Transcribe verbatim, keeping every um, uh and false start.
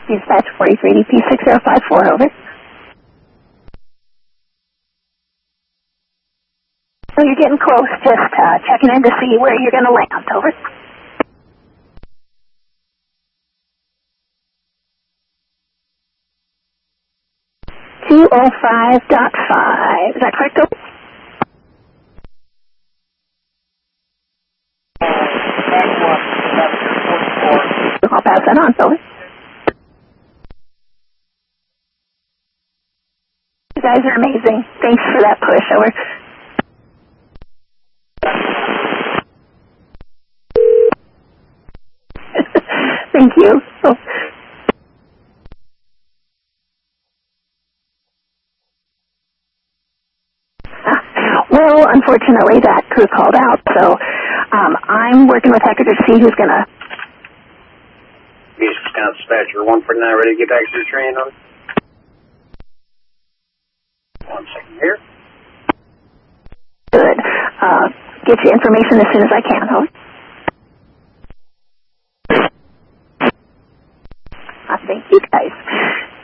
Dispatch forty-three D P six zero five four, over. So you're getting close, just uh, checking in to see where you're going to land, over. two oh five point five, is that correct, over? I'll pass that on, over. You guys are amazing. Thanks for that push, over. Thank you. Oh. Well, unfortunately, that crew called out, so um, I'm working with Hacker to see who's going to... East Wisconsin Dispatcher one forty-nine, ready to get back to the train, over. One second here. Good. Uh, get you information as soon as I can, over.